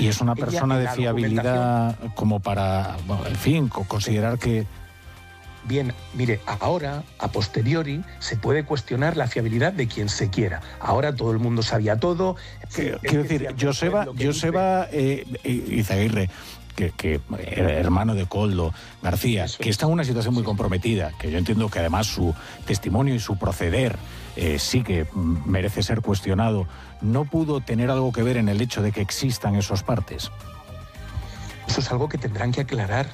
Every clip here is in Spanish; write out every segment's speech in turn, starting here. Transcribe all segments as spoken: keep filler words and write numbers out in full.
Y es una persona Ella, de fiabilidad como para, bueno, en fin, considerar que... Bien, mire, ahora, a posteriori, se puede cuestionar la fiabilidad de quien se quiera. Ahora todo el mundo sabía todo. Quiero decir, Joseba, Joseba eh, Izaguirre, que, que hermano de Koldo García, Eso que está en una situación muy comprometida, que yo entiendo que además su testimonio y su proceder eh, sí que merece ser cuestionado, ¿no pudo tener algo que ver en el hecho de que existan esos partes? Eso es algo que tendrán que aclarar.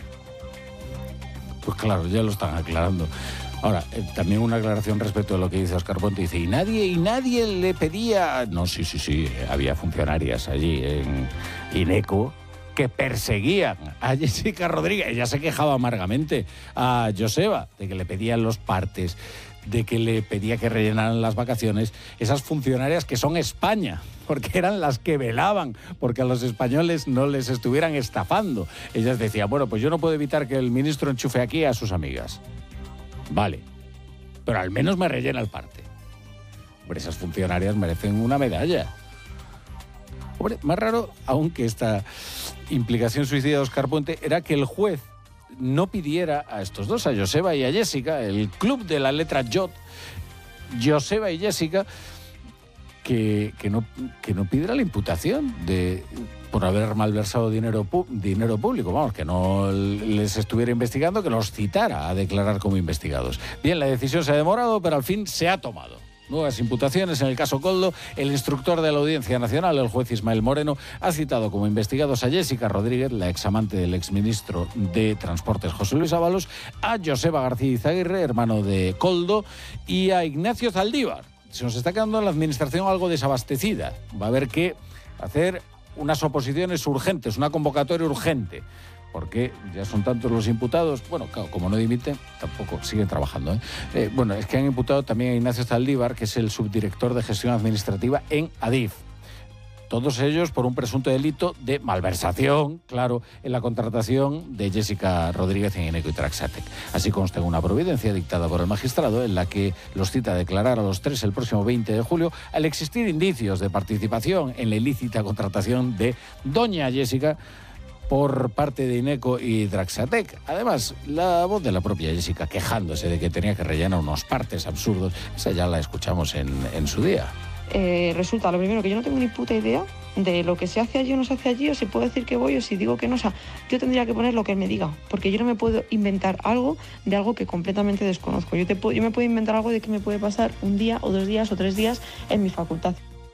Pues claro, ya lo están aclarando. Ahora, eh, también una aclaración respecto a lo que dice Óscar Ponte. Dice, y nadie, y nadie le pedía... No, sí, sí, sí, había funcionarias allí en INECO que perseguían a Jessica Rodríguez. Ella se quejaba amargamente a Joseba de que le pedían los partes, de que le pedía que rellenaran las vacaciones. Esas funcionarias que son España, porque eran las que velaban porque a los españoles no les estuvieran estafando. Ellas decían, bueno, pues yo no puedo evitar que el ministro enchufe aquí a sus amigas. Vale, pero al menos me rellena el parte. Hombre, esas funcionarias merecen una medalla. Hombre, más raro, aunque esta implicación suicida de Óscar Puente, era que el juez no pidiera a estos dos, a Joseba y a Jessica, el club de la letra J, Joseba y Jessica, que, que, no, que no pidiera la imputación de por haber malversado dinero, dinero público, vamos, que no les estuviera investigando, que los citara a declarar como investigados. Bien, la decisión se ha demorado, pero al fin se ha tomado. Nuevas imputaciones en el caso Koldo. El instructor de la Audiencia Nacional, el juez Ismael Moreno, ha citado como investigados a Jessica Rodríguez, la examante del exministro de Transportes José Luis Ábalos, a Joseba García Izaguirre, hermano de Koldo, y a Ignacio Zaldívar. Se nos está quedando la administración algo desabastecida. Va a haber que hacer unas oposiciones urgentes, una convocatoria urgente, porque ya son tantos los imputados. Bueno, claro, como no dimiten, tampoco siguen trabajando, ¿eh? Eh, bueno, es que han imputado también a Ignacio Zaldívar, que es el subdirector de gestión administrativa en Adif. Todos ellos por un presunto delito de malversación, claro, en la contratación de Jessica Rodríguez en INECO y Traxatec. Así consta en una providencia dictada por el magistrado, en la que los cita a declarar a los tres el próximo veinte de julio, al existir indicios de participación en la ilícita contratación de doña Jessica por parte de INECO y Traxatec. Además, la voz de la propia Jessica quejándose de que tenía que rellenar unos partes absurdos, esa ya la escuchamos en, en su día. Eh, resulta, lo primero, que yo no tengo ni puta idea de lo que se hace allí o no se hace allí, o si puedo decir que voy o si digo que no. O sea, yo tendría que poner lo que él me diga, porque yo no me puedo inventar algo de algo que completamente desconozco. Yo, te puedo, yo me puedo inventar algo de que me puede pasar un día o dos días o tres días en mi facultad.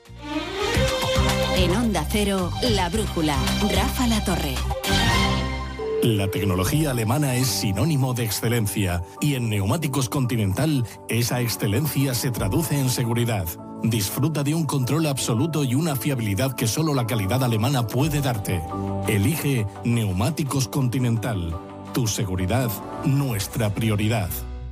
En Onda Cero, La Brújula, Rafa La Torre. La tecnología alemana es sinónimo de excelencia y en Neumáticos Continental esa excelencia se traduce en seguridad. Disfruta de un control absoluto y una fiabilidad que solo la calidad alemana puede darte. Elige Neumáticos Continental. Tu seguridad, nuestra prioridad.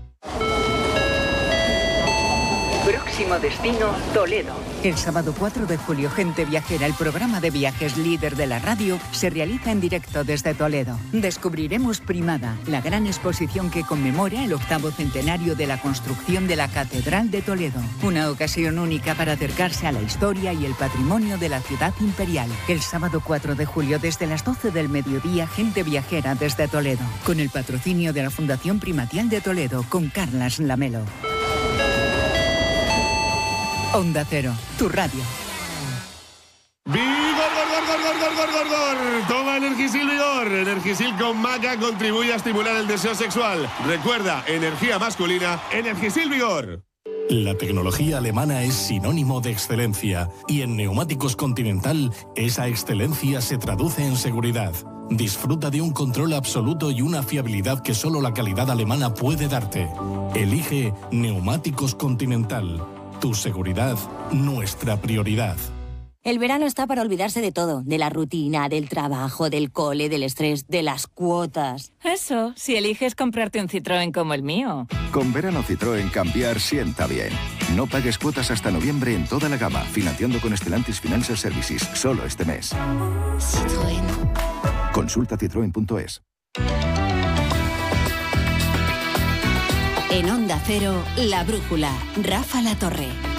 Próximo destino, Toledo. El sábado cuatro de julio, Gente Viajera, el programa de viajes líder de la radio, se realiza en directo desde Toledo. Descubriremos Primada, la gran exposición que conmemora el octavo centenario de la construcción de la Catedral de Toledo. Una ocasión única para acercarse a la historia y el patrimonio de la ciudad imperial. El sábado cuatro de julio, desde las doce del mediodía, Gente Viajera desde Toledo. Con el patrocinio de la Fundación Primatial de Toledo, con Carlas Lamelo. Onda Cero, tu radio. ¡Vigor, gor, gor, gor, gor, gor, gor, gor! Toma Energisil Vigor. Energisil con maca contribuye a estimular el deseo sexual. Recuerda, energía masculina, Energisil Vigor. La tecnología alemana es sinónimo de excelencia y en Neumáticos Continental esa excelencia se traduce en seguridad. Disfruta de un control absoluto y una fiabilidad que solo la calidad alemana puede darte. Elige Neumáticos Continental. Tu seguridad, nuestra prioridad. El verano está para olvidarse de todo, de la rutina, del trabajo, del cole, del estrés, de las cuotas. Eso, si eliges comprarte un Citroën como el mío. Con verano Citroën cambiar sienta bien. No pagues cuotas hasta noviembre en toda la gama, financiando con Stellantis Financial Services, solo este mes. Citroën. Consulta citroen punto es. En Onda Cero, La Brújula, Rafa La Torre.